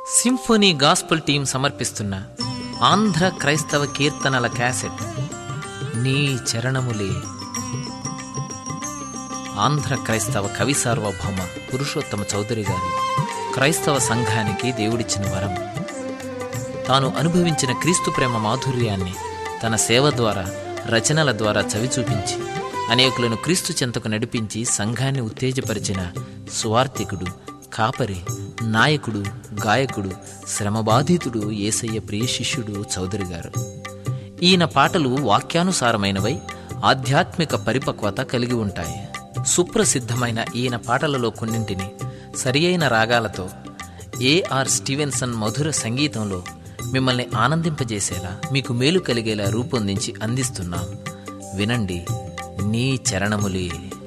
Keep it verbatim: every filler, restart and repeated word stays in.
Symphony gospel team సమర్పిస్తున్న ఆంధ్ర క్రైస్తవ కీర్తనల క్యాసెట్ నీ చరణములే. ఆంధ్ర క్రైస్తవ కవి సార్వభౌమ పురుషోత్తమ చౌదరి గారు క్రైస్తవ సంఘానికి దేవుడిచ్చిన వరం. తాను అనుభవించిన క్రీస్తు ప్రేమ మాధుర్యాన్ని తన సేవ ద్వారా, రచనల ద్వారా చవిచూపించి అనేకులను క్రీస్తు చెంతకు నడిపించి సంఘాన్ని ఉత్తేజపరిచిన సువార్థికుడు, కాపరి, నాయకుడు, గాయకుడు, శ్రమబాధితుడు, యేసయ్య ప్రియ శిష్యుడు చౌదరి గారు. ఈయన పాటలు వాక్యానుసారమైనవై ఆధ్యాత్మిక పరిపక్వత కలిగి ఉంటాయి. సుప్రసిద్ధమైన ఈయన పాటలలో కొన్నింటిని సరియైన రాగాలతో ఏఆర్ స్టీవెన్సన్ మధుర సంగీతంలో మిమ్మల్ని ఆనందింపజేసేలా, మీకు మేలు కలిగేలా రూపొందించి అందిస్తున్నాం. వినండి, నీ చరణములే.